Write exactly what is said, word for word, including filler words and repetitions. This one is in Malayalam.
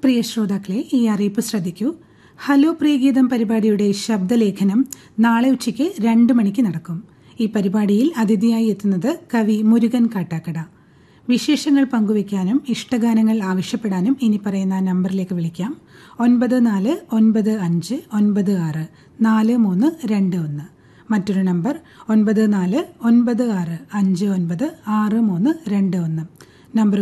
പ്രിയ ശ്രോതാക്കളെ, ഈ അറിയിപ്പ് ശ്രദ്ധിക്കൂ. ഹലോ പ്രിയഗീതം പരിപാടിയുടെ ശബ്ദലേഖനം നാളെ ഉച്ചയ്ക്ക് രണ്ട് മണിക്ക് നടക്കും. ഈ പരിപാടിയിൽ അതിഥിയായി എത്തുന്നത് കവി മുരുകൻ കാട്ടാക്കട. വിശേഷങ്ങൾ പങ്കുവയ്ക്കാനും ഇഷ്ടഗാനങ്ങൾ ആവശ്യപ്പെടാനും ഇനി പറയുന്ന നമ്പറിലേക്ക് വിളിക്കാം. ഒൻപത് നാല് ഒൻപത് അഞ്ച് ഒൻപത് ആറ് നാല് മൂന്ന് രണ്ട് ഒന്ന്. മറ്റൊരു നമ്പർ ഒൻപത് നാല് ഒൻപത് ആറ് അഞ്ച് ഒൻപത് ആറ് മൂന്ന് രണ്ട് ഒന്ന്. നമ്പർ